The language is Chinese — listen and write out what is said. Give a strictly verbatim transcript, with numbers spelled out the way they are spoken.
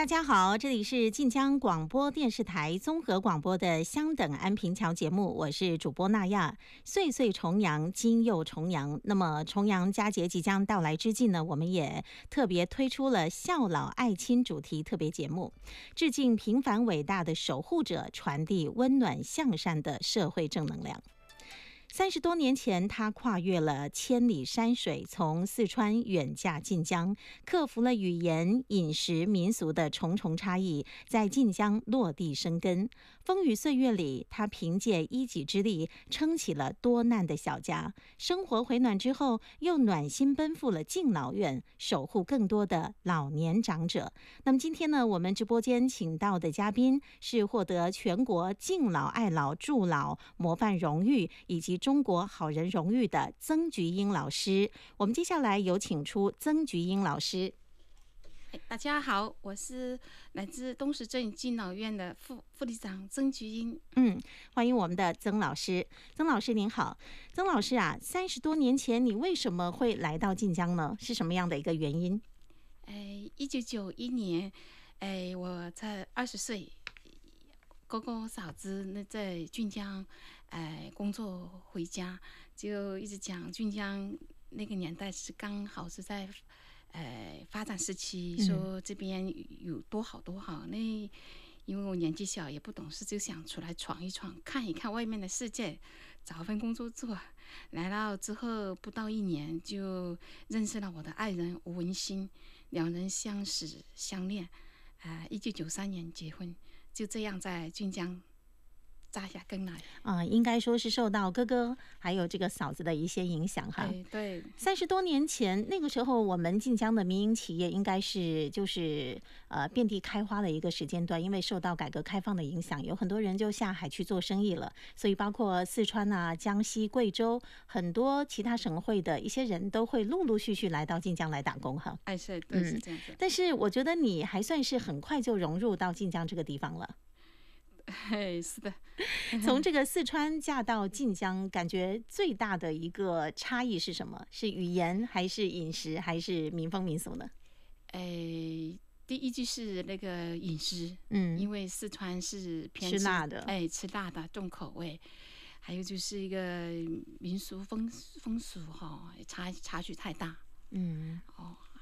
大家好，这里是晋江广播电视台综合广播的相等安平桥节目，我是主播娜亚。岁岁重阳，今又重阳。那么重阳佳节即将到来之际呢，我们也特别推出了孝老爱亲主题特别节目，致敬平凡伟大的守护者，传递温暖向善的社会正能量。三十多年前，他跨越了千里山水，从四川远嫁晋江，克服了语言、饮食、民俗的重重差异，在晋江落地生根。风雨岁月里，他凭借一己之力撑起了多难的小家。生活回暖之后，又暖心奔赴了敬老院，守护更多的老年长者。那么今天呢，我们直播间请到的嘉宾是获得全国敬老爱老助老模范荣誉以及中国好人荣誉的曾菊英老师。我们接下来有请出曾菊英老师。 大家好，我是来自东石镇敬老院的副副理事长曾菊英。 嗯，欢迎我们的曾老师。曾老师您好。曾老师啊，三十多年前你为什么会来到晋江呢？是什么样的一个原因？ 哎，一九九一年，哎，我才二十岁。哥哥嫂子那在晋江，哎，工作回家，就一直讲晋江那个年代是刚好是在，呃，发展时期，说这边有多好多好。那因为我年纪小也不懂事，就想出来闯一闯，看一看外面的世界，找份工作做。来到之后不到一年，就认识了我的爱人吴文新，两人相识相恋，啊，一九九三年结婚。就这样在晋江扎下根来啊、呃，应该说是受到哥哥还有这个嫂子的一些影响哈。 对对， 三十多年前那个时候，我们晋江的民营企业应该是就是呃遍地开花的一个时间段，因为受到改革开放的影响，有很多人就下海去做生意了，所以包括四川啊、江西、贵州很多其他省会的一些人都会陆陆续续来到晋江来打工哈。 哎，是，对，是这样子、嗯。 但是我觉得你还算是很快就融入到晋江这个地方了。 嘿，是的。 从这个四川嫁到晋江，感觉最大的一个差异是什么？是语言，还是饮食，还是民风民俗呢？ 哎，第一就是那个饮食， 嗯， 因为四川是偏吃辣的， 哎，吃辣的重口味，还有就是一个民俗风风俗哈、哦，差差距太大。 嗯， 哦，